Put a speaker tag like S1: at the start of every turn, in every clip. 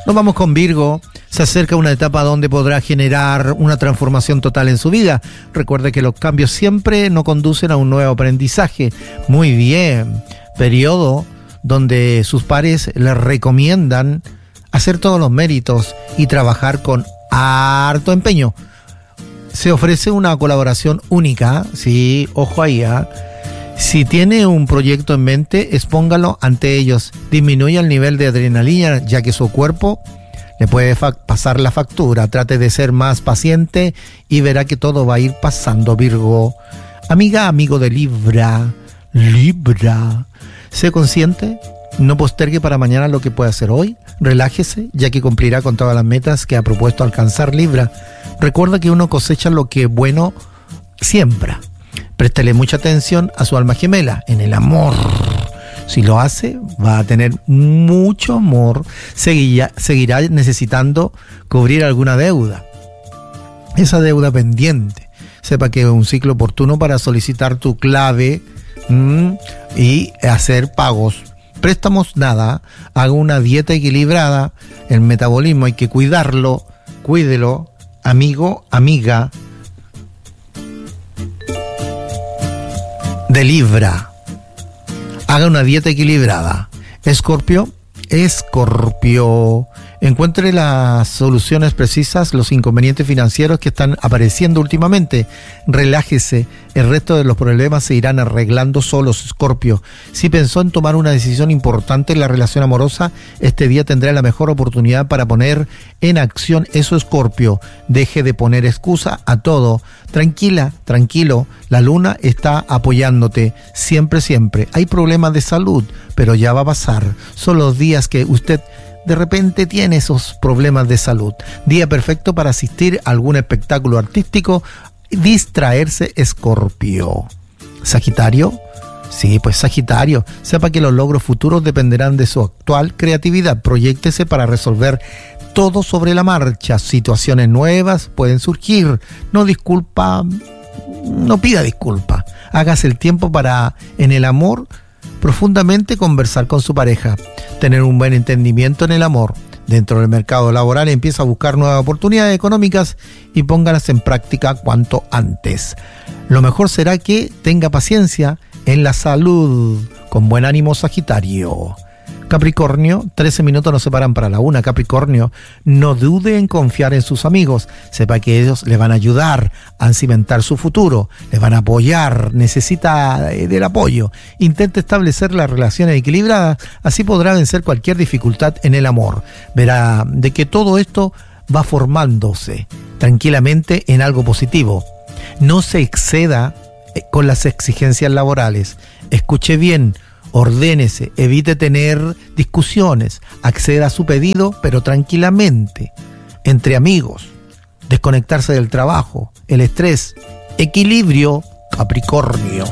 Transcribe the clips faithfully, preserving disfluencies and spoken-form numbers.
S1: Nos vamos con Virgo. Se acerca una etapa donde podrá generar una transformación total en su vida. Recuerde que los cambios siempre no conducen a un nuevo aprendizaje. Muy bien. Periodo donde sus pares le recomiendan hacer todos los méritos y trabajar con harto empeño. Se ofrece una colaboración única, sí, ojo ahí, ¿eh? Si tiene un proyecto en mente, expóngalo ante ellos. Disminuya el nivel de adrenalina, ya que su cuerpo le puede fa- pasar la factura. Trate de ser más paciente y verá que todo va a ir pasando, Virgo. Amiga, amigo de Libra, Libra, sé consciente, no postergue para mañana lo que puede hacer hoy. Relájese, ya que cumplirá con todas las metas que ha propuesto alcanzar, Libra. Recuerda que uno cosecha lo que bueno siembra. Préstele mucha atención a su alma gemela en el amor. Si lo hace, va a tener mucho amor. Seguirá, seguirá necesitando cubrir alguna deuda. Esa deuda pendiente. Sepa que es un ciclo oportuno para solicitar tu clave mmm, y hacer pagos. Préstamos, nada. Haga una dieta equilibrada. El metabolismo hay que cuidarlo. Cuídelo, amigo, amiga de Libra. Haga una dieta equilibrada. Escorpio, Escorpio. Encuentre las soluciones precisas, los inconvenientes financieros que están apareciendo últimamente. Relájese, el resto de los problemas se irán arreglando solos, Escorpio. Si pensó en tomar una decisión importante en la relación amorosa, este día tendrá la mejor oportunidad para poner en acción eso, Escorpio. Deje de poner excusa a todo. Tranquila, tranquilo, la luna está apoyándote, siempre, siempre. Hay problemas de salud, pero ya va a pasar. Son los días que usted de repente tiene esos problemas de salud. Día perfecto para asistir a algún espectáculo artístico, distraerse, Escorpio. Sagitario, sí, pues Sagitario, sepa que los logros futuros dependerán de su actual creatividad. Proyéctese para resolver todo sobre la marcha. Situaciones nuevas pueden surgir. No disculpa, no pida disculpa. Hágase el tiempo para, en el amor, profundamente conversar con su pareja, tener un buen entendimiento en el amor. Dentro del mercado laboral empieza a buscar nuevas oportunidades económicas y póngalas en práctica cuanto antes. Lo mejor será que tenga paciencia en la salud. Con buen ánimo, Sagitario. Capricornio, trece minutos nos separan para la una. Capricornio, no dude en confiar en sus amigos. Sepa que ellos le van a ayudar a cimentar su futuro, le van a apoyar, necesita del apoyo. Intente establecer las relaciones equilibradas, así podrá vencer cualquier dificultad en el amor. Verá de que todo esto va formándose tranquilamente en algo positivo. No se exceda con las exigencias laborales. Escuche bien. Ordénese, evite tener discusiones, acceda a su pedido, pero tranquilamente, entre amigos, desconectarse del trabajo, el estrés, equilibrio, Capricornio,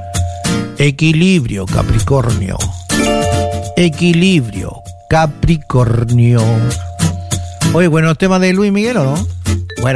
S1: equilibrio, Capricornio, equilibrio, Capricornio. Oye, bueno, tema de Luis Miguel, ¿o no?